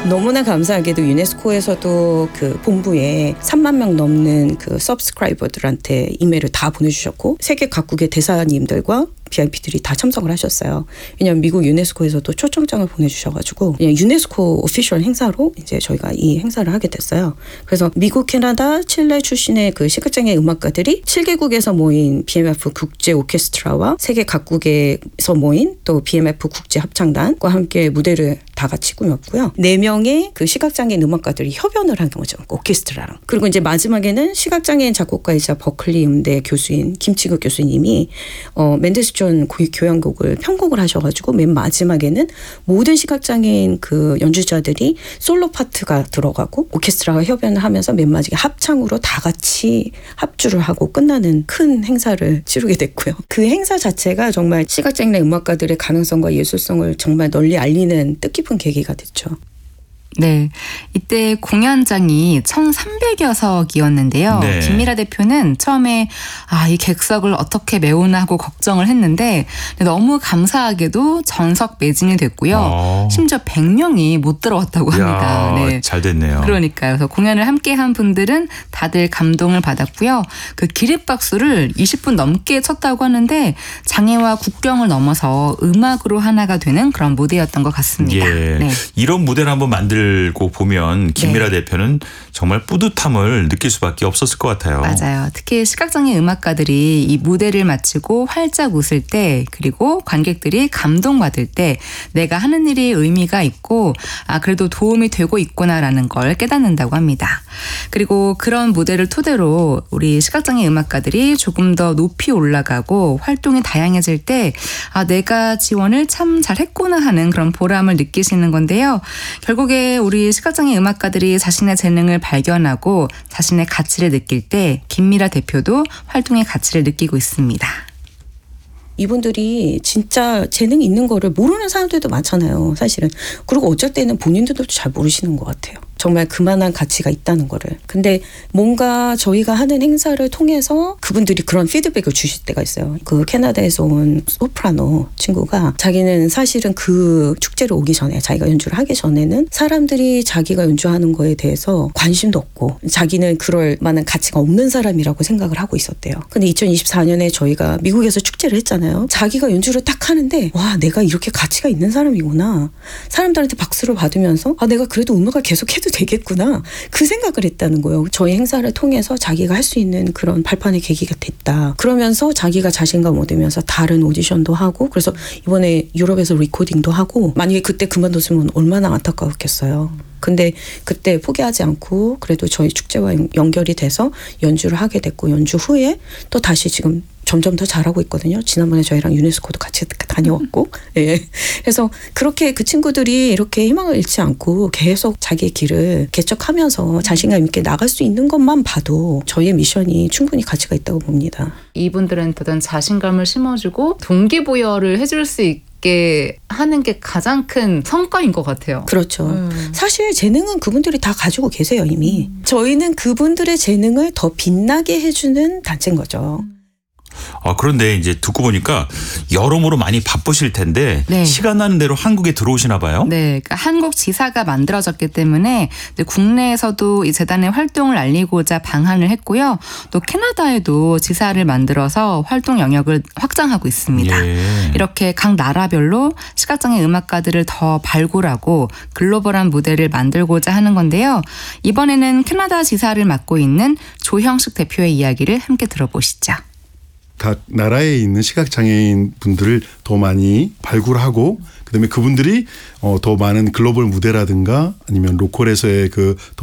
너무나 감사하게도 유네스코에서도 그 본부에 3만 명 넘는 그 서브스크라이버들한테 이메일을 다 보내주셨고 세계 각국의 대사님들과 VIP들이 다 참석을 하셨어요. 왜냐하면 미국 유네스코에서도 초청장을 보내주셔가지고 그냥 유네스코 오피셜 행사로 이제 저희가 이 행사를 하게 됐어요. 그래서 미국, 캐나다, 칠레 출신의 그 시각장애 음악가들이 7개국에서 모인 BMF 국제 오케스트라와 세계 각국에서 모인 또 BMF 국제 합창단과 함께 무대를 다 같이 꾸몄고요. 4명의 그 시각장애인 음악가들이 협연을 한 거죠. 오케스트라랑. 그리고 이제 마지막에는 시각장애인 작곡가이자 버클리 음대 교수인 김치국 교수님이 맨델스존 교향곡을 편곡을 하셔가지고 맨 마지막에는 모든 시각장애인 그 연주자들이 솔로 파트가 들어가고 오케스트라가 협연을 하면서 맨 마지막에 합창으로 다 같이 합주를 하고 끝나는 큰 행사를 치르게 됐고요. 그 행사 자체가 정말 시각장애인 음악가들의 가능성과 예술성을 정말 널리 알리는 뜻깊은 계기가 됐죠. 네, 이때 공연장이 1,300여 석이었는데요. 네. 김미라 대표는 처음에 이 객석을 어떻게 메우나 하고 걱정을 했는데 너무 감사하게도 전석 매진이 됐고요. 심지어 100명이 못 들어왔다고 합니다. 네. 잘 됐네요. 그러니까요. 그래서 공연을 함께한 분들은 다들 감동을 받았고요. 그 기립박수를 20분 넘게 쳤다고 하는데 장애와 국경을 넘어서 음악으로 하나가 되는 그런 무대였던 것 같습니다. 예. 네. 이런 무대를 한번 만들고 보면 김미라 대표는 정말 뿌듯함을 느낄 수밖에 없었을 것 같아요. 맞아요. 특히 시각장애 음악가들이 이 무대를 마치고 활짝 웃을 때 그리고 관객들이 감동받을 때 내가 하는 일이 의미가 있고 그래도 도움이 되고 있구나라는 걸 깨닫는다고 합니다. 그리고 그런 무대를 토대로 우리 시각장애 음악가들이 조금 더 높이 올라가고 활동이 다양해질 때 내가 지원을 참 잘했구나 하는 그런 보람을 느끼시는 건데요. 결국에 우리 시각장애 음악가들이 자신의 재능을 발견하고 자신의 가치를 느낄 때 김미라 대표도 활동의 가치를 느끼고 있습니다. 이분들이 진짜 재능이 있는 거를 모르는 사람들도 많잖아요. 사실은. 그리고 어쩔 때는 본인들도 잘 모르시는 것 같아요. 정말 그만한 가치가 있다는 거를. 근데 뭔가 저희가 하는 행사를 통해서 그분들이 그런 피드백을 주실 때가 있어요. 그 캐나다에서 온 소프라노 친구가 자기는 사실은 그 축제를 오기 전에 자기가 연주를 하기 전에는 사람들이 자기가 연주하는 거에 대해서 관심도 없고 자기는 그럴 만한 가치가 없는 사람이라고 생각을 하고 있었대요. 근데 2024년에 저희가 미국에서 축제를 했잖아요. 자기가 연주를 딱 하는데 와 내가 이렇게 가치가 있는 사람이구나. 사람들한테 박수를 받으면서 내가 그래도 음악을 계속 해도 되겠구나. 그 생각을 했다는 거예요. 저희 행사를 통해서 자기가 할 수 있는 그런 발판의 계기가 됐다. 그러면서 자기가 자신감 얻으면서 다른 오디션도 하고 그래서 이번에 유럽에서 리코딩도 하고 만약에 그때 그만뒀으면 얼마나 안타까웠겠어요. 근데 그때 포기하지 않고 그래도 저희 축제와 연결이 돼서 연주를 하게 됐고 연주 후에 또 다시 지금 점점 더 잘하고 있거든요. 지난번에 저희랑 유네스코도 같이 다녀왔고. 예. 그래서 그렇게 그 친구들이 이렇게 희망을 잃지 않고 계속 자기의 길을 개척하면서 자신감 있게 나갈 수 있는 것만 봐도 저희의 미션이 충분히 가치가 있다고 봅니다. 이분들은 어떤 자신감을 심어주고 동기부여를 해줄 수 있게 하는 게 가장 큰 성과인 것 같아요. 그렇죠. 사실 재능은 그분들이 다 가지고 계세요 이미. 저희는 그분들의 재능을 더 빛나게 해주는 단체인 거죠. 그런데 이제 듣고 보니까 여러모로 많이 바쁘실 텐데 네. 시간 나는 대로 한국에 들어오시나 봐요. 네, 그러니까 한국 지사가 만들어졌기 때문에 이제 국내에서도 이 재단의 활동을 알리고자 방한을 했고요. 또 캐나다에도 지사를 만들어서 활동 영역을 확장하고 있습니다. 예. 이렇게 각 나라별로 시각장애 음악가들을 더 발굴하고 글로벌한 무대를 만들고자 하는 건데요. 이번에는 캐나다 지사를 맡고 있는 조형식 대표의 이야기를 함께 들어보시죠. 각 나라에 있는 시각장애인 분들을 더 많이 발굴하고 그다음에 그분들이 더 많은 글로벌 무대라든가 아니면 로컬에서의 그 더